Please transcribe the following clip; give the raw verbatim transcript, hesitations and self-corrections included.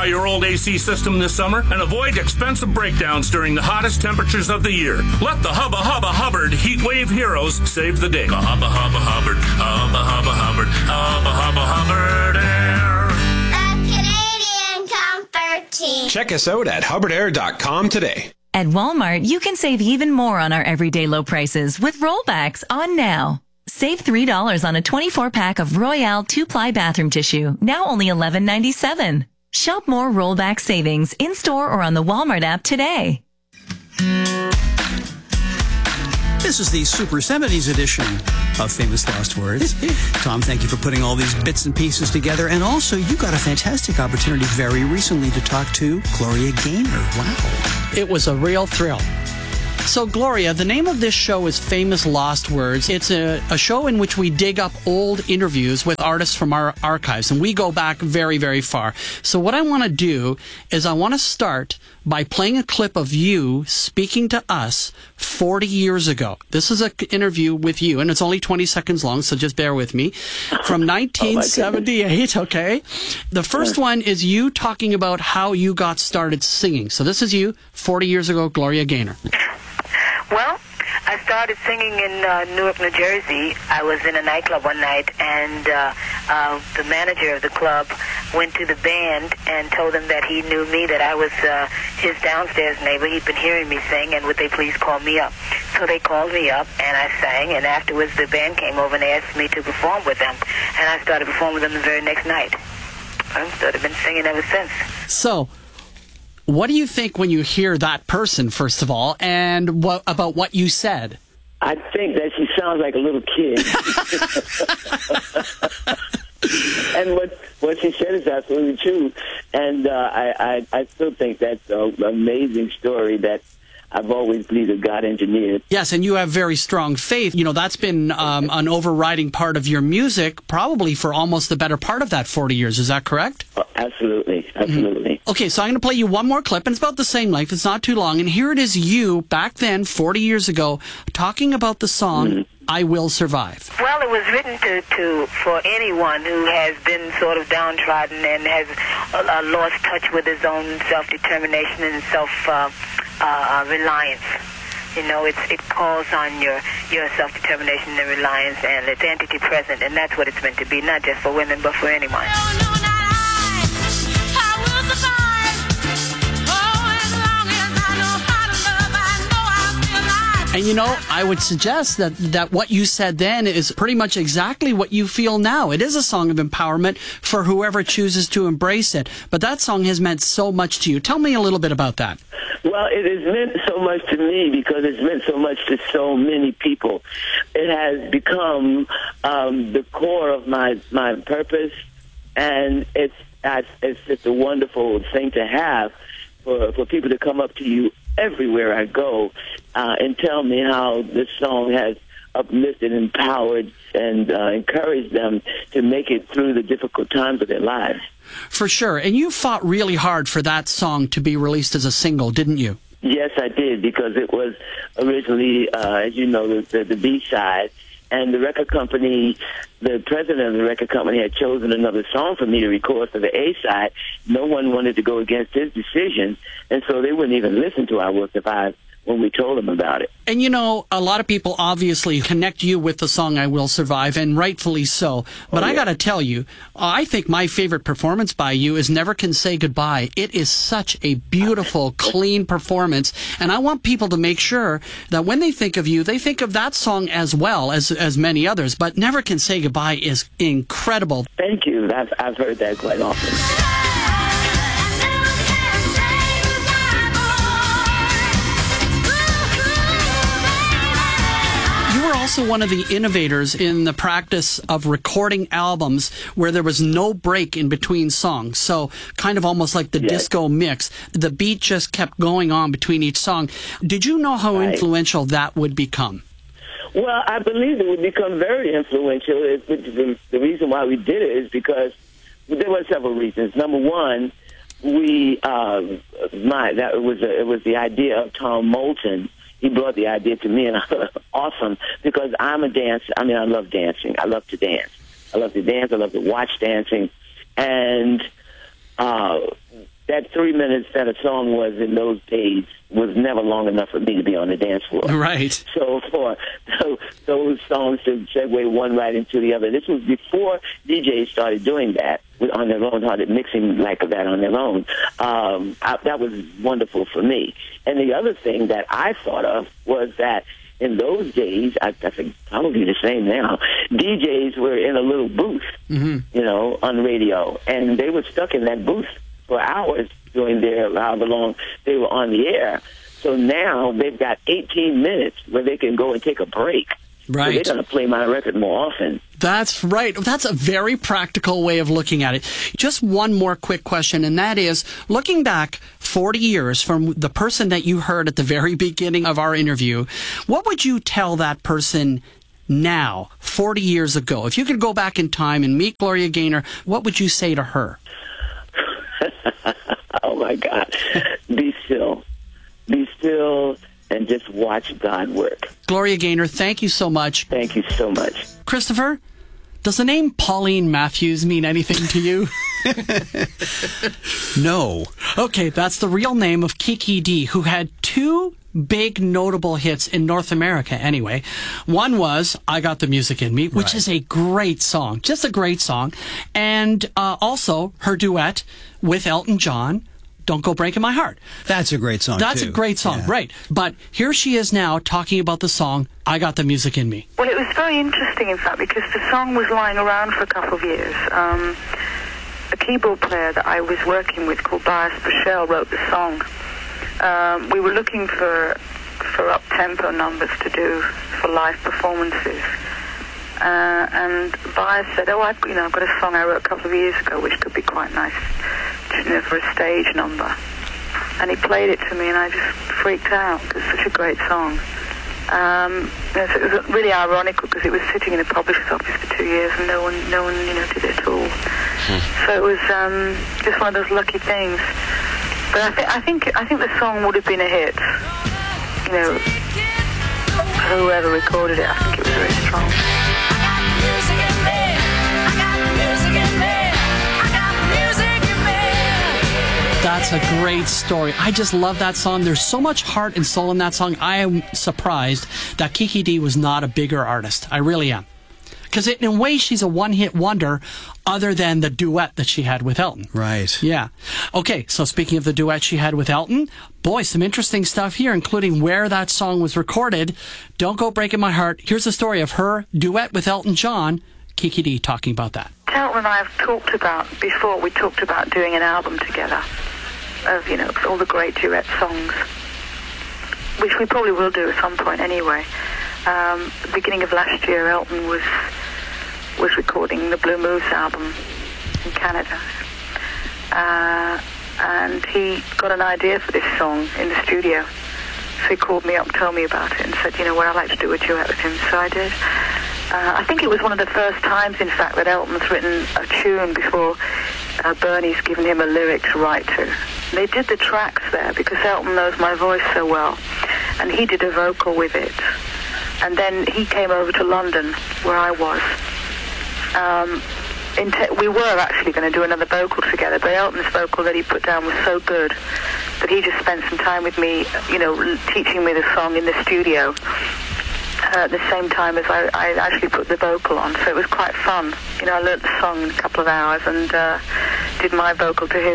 Simplify your old A C system this summer and avoid expensive breakdowns during the hottest temperatures of the year. Let the Hubba Hubba Hubbard Heat Wave Heroes save the day. Hubba Hubba Hubbard, Hubba Hubba Hubbard, Hubba Hubba Hubbard Air. The Canadian Comfort Team. Check us out at hubbard air dot com today. At Walmart, you can save even more on our everyday low prices with rollbacks on now. Save three dollars on a twenty-four pack of Royale two-ply bathroom tissue, now only eleven ninety-seven. Shop more rollback savings in-store or on the Walmart app today. This is the Super seventies edition of Famous Lost Words. Tom, thank you for putting all these bits and pieces together. And also, you got a fantastic opportunity very recently to talk to Gloria Gaynor. Wow. It was a real thrill. So, Gloria, the name of this show is Famous Lost Words. It's a, a show in which we dig up old interviews with artists from our archives, and we go back very, very far. So what I want to do is I want to start by playing a clip of you speaking to us forty years ago. This is an interview with you, and it's only twenty seconds long, so just bear with me. From nineteen seventy-eight, okay? The first one is you talking about how you got started singing. So this is you, forty years ago, Gloria Gaynor. Well, I started singing in uh, Newark, New Jersey. I was in a nightclub one night, and uh, uh, the manager of the club went to the band and told them that he knew me, that I was uh, his downstairs neighbor. He'd been hearing me sing, and would they please call me up? So they called me up, and I sang, and afterwards the band came over and they asked me to perform with them, and I started performing with them the very next night. I've sort of been singing ever since. So, what do you think when you hear that person, first of all, and what about what you said? I think that she sounds like a little kid. And what what she said is absolutely true. And uh, I, I, I still think that's an amazing story that I've always believed that God engineered. Yes, and you have very strong faith. You know, that's been um, an overriding part of your music, probably for almost the better part of that forty years. Is that correct? Oh, absolutely, absolutely. Mm-hmm. Okay, so I'm going to play you one more clip, and it's about the same length. It's not too long. And here it is you, back then, forty years ago, talking about the song, mm-hmm. I Will Survive. Well, it was written to, to for anyone who has been sort of downtrodden and has uh, lost touch with his own self-determination and self-reliance. Uh, uh, you know, it's, it calls on your, your self-determination and reliance, and it's entity present, and that's what it's meant to be, not just for women, but for anyone. No, no, not I. I will survive. Oh, as long as I know how to love, I know I'll still alive. And you know, I would suggest that, that what you said then is pretty much exactly what you feel now. It is a song of empowerment for whoever chooses to embrace it. But that song has meant so much to you. Tell me a little bit about that. Well, it has meant so much to me because it's meant so much to so many people. It has become um, the core of my, my purpose, and it's it's just a wonderful thing to have for, for people to come up to you everywhere I go uh, and tell me how this song has uplifted, empowered, and uh, encouraged them to make it through the difficult times of their lives. For sure. And you fought really hard for that song to be released as a single, didn't you? Yes, I did, because it was originally, uh, as you know, the, the, the B-side. And the record company, the president of the record company had chosen another song for me to record for the A-side. No one wanted to go against his decision, and so they wouldn't even listen to I Will Survive when we told them about it. And you know, a lot of people obviously connect you with the song I Will Survive, and rightfully so. But oh, yeah. I gotta tell you, I think my favorite performance by you is Never Can Say Goodbye. It is such a beautiful, clean performance, and I want people to make sure that when they think of you, they think of that song as well as as many others. But Never Can Say Goodbye is incredible. Thank you. I've, I've heard that quite often. Also one of the innovators in the practice of recording albums where there was no break in between songs. So kind of almost like the yes. disco mix. The beat just kept going on between each song. Did you know how right. influential that would become? Well, I believe it would become very influential. It, the, the reason why we did it is because there were several reasons. Number one, we uh, my that was a, it was the idea of Tom Moulton. He brought the idea to me, and I thought, awesome, because I'm a dancer. I mean, I love dancing. I love to dance. I love to dance. I love to watch dancing. And uh, that three minutes that a song was in those days was never long enough for me to be on the dance floor. Right. So for so, those songs to segue one right into the other, this was before D Js started doing that on their own, started mixing like that on their own. Um, I, that was wonderful for me. And the other thing that I thought of was that in those days, I, I think probably the same now, D Js were in a little booth, mm-hmm. you know, on radio, and they were stuck in that booth for hours during their, however long they were on the air. So now they've got eighteen minutes where they can go and take a break. Right. So they're going to play my record more often. That's right. That's a very practical way of looking at it. Just one more quick question, and that is, looking back forty years from the person that you heard at the very beginning of our interview, what would you tell that person now, forty years ago? If you could go back in time and meet Gloria Gaynor, what would you say to her? Oh, my God. Be still. Be still and just watch God work. Gloria Gaynor, thank you so much. Thank you so much. Christopher, does the name Pauline Matthews mean anything to you? No. Okay, that's the real name of Kiki Dee, who had two big notable hits in North America anyway. One was I Got the Music in Me, which Right. is a great song, just a great song. And uh, also her duet with Elton John, Don't Go Breaking My Heart. That's a great song, That's too. a great song, Yeah. right. But here she is now talking about the song I Got the Music in Me. Well, it was very interesting, in fact, because the song was lying around for a couple of years. Um, a keyboard player that I was working with called Bias Bushell wrote the song. Um, we were looking for for up-tempo numbers to do for live performances. Uh, and Bias said, oh, I've, you know, I've got a song I wrote a couple of years ago which could be quite nice, you know, for a stage number. And he played it to me, and I just freaked out. It was such a great song. Um, you know, so it was really ironical because it was sitting in a publisher's office for two years, and no one, no one, you know, did it at all. Hmm. So it was um, just one of those lucky things. But I think, I think, I think the song would have been a hit. You know, whoever recorded it, I think it was very strong. That's a great story. I just love that song. There's so much heart and soul in that song. I am surprised that Kiki Dee was not a bigger artist. I really am. Because in a way, she's a one-hit wonder other than the duet that she had with Elton. Right. Yeah. Okay, so speaking of the duet she had with Elton, boy, some interesting stuff here, including where that song was recorded. Don't Go Breaking My Heart. Here's the story of her duet with Elton John. Kiki Dee talking about that. Elton and I have talked about, before we talked about doing an album together of, you know, all the great duet songs, which we probably will do at some point anyway. Um, the beginning of last year, Elton was was recording the Blue Moves album in Canada. Uh, and he got an idea for this song in the studio. So he called me up, told me about it, and said, you know, well, I'd like to do a duet with him. So I did. Uh, I think it was one of the first times, in fact, that Elton's written a tune before uh, Bernie's given him a lyric to write to. They did the tracks there because Elton knows my voice so well, and he did a vocal with it. And then he came over to London, where I was. Um, in te- we were actually going to do another vocal together, but Elton's vocal that he put down was so good that he just spent some time with me, you know, teaching me the song in the studio uh, at the same time as I, I actually put the vocal on. So it was quite fun. You know, I learnt the song in a couple of hours and uh, did my vocal to his